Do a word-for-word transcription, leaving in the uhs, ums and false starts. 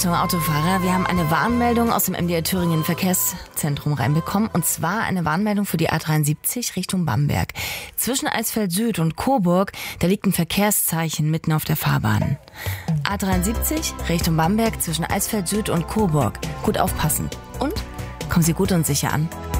Achtung, Autofahrer, wir haben eine Warnmeldung aus dem M D R Thüringen Verkehrszentrum reinbekommen. Und zwar eine Warnmeldung für die A dreiundsiebzig Richtung Bamberg. Zwischen Eisfeld Süd und Coburg, da liegt ein Verkehrszeichen mitten auf der Fahrbahn. A dreiundsiebzig Richtung Bamberg zwischen Eisfeld Süd und Coburg. Gut aufpassen. Und kommen Sie gut und sicher an.